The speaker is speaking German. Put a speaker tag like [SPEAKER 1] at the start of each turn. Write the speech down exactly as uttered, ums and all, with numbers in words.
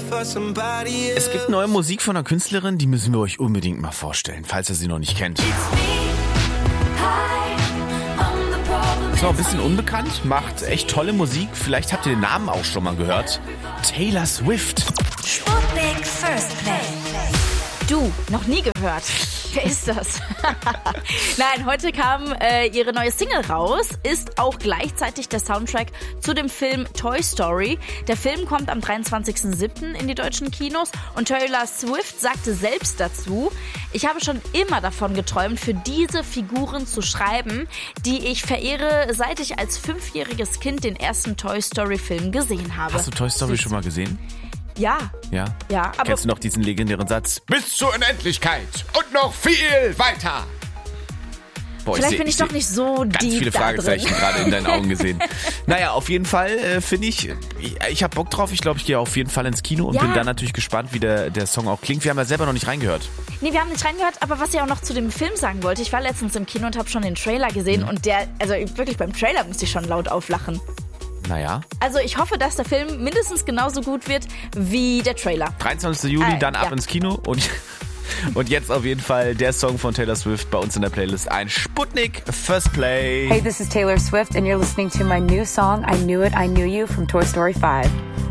[SPEAKER 1] Es gibt neue Musik von einer Künstlerin, die müssen wir euch unbedingt mal vorstellen, falls ihr sie noch nicht kennt. Ist noch ein bisschen unbekannt, macht echt tolle Musik. Vielleicht habt ihr den Namen auch schon mal gehört. Taylor Swift.
[SPEAKER 2] Sputnik First Play.
[SPEAKER 3] Du, noch nie gehört. Wer ist das? Nein, heute kam äh, ihre neue Single raus, ist auch gleichzeitig der Soundtrack zu dem Film Toy Story. Der Film kommt am dreiundzwanzigsten siebten in die deutschen Kinos und Taylor Swift sagte selbst dazu: Ich habe schon immer davon geträumt, für diese Figuren zu schreiben, die ich verehre, seit ich als fünfjähriges Kind den ersten Toy Story Film gesehen habe.
[SPEAKER 1] Hast du Toy Story schon mal gesehen?
[SPEAKER 3] Ja.
[SPEAKER 1] Ja?
[SPEAKER 3] Ja, aber
[SPEAKER 1] Kennst du noch diesen legendären Satz? Bis zur Unendlichkeit und noch viel weiter. Boah,
[SPEAKER 3] vielleicht
[SPEAKER 1] ich
[SPEAKER 3] bin ich
[SPEAKER 1] seh,
[SPEAKER 3] doch nicht so
[SPEAKER 1] ganz
[SPEAKER 3] deep
[SPEAKER 1] viele
[SPEAKER 3] da
[SPEAKER 1] Fragezeichen
[SPEAKER 3] drin.
[SPEAKER 1] gerade in deinen Augen gesehen. Naja, auf jeden Fall äh, finde ich, ich, ich habe Bock drauf. Ich glaube, ich gehe auf jeden Fall ins Kino und
[SPEAKER 3] Ja.
[SPEAKER 1] bin dann natürlich gespannt, wie der, der Song auch klingt. Wir haben ja selber noch nicht reingehört.
[SPEAKER 3] Nee, wir haben nicht reingehört, aber was ich auch noch zu dem Film sagen wollte, ich war letztens im Kino und habe schon den Trailer gesehen
[SPEAKER 1] Mhm.
[SPEAKER 3] und der, also wirklich beim Trailer musste ich schon laut auflachen.
[SPEAKER 1] Naja.
[SPEAKER 3] Also ich hoffe, dass der Film mindestens genauso gut wird wie der Trailer.
[SPEAKER 1] dreiundzwanzigsten Juli,
[SPEAKER 3] Äh,
[SPEAKER 1] dann ab
[SPEAKER 3] ja.
[SPEAKER 1] ins Kino und, und jetzt auf jeden Fall der Song von Taylor Swift bei uns in der Playlist. Ein Sputnik First Play.
[SPEAKER 4] Hey, this is Taylor Swift, and you're listening to my new song, I Knew It, I Knew You, from Toy Story five.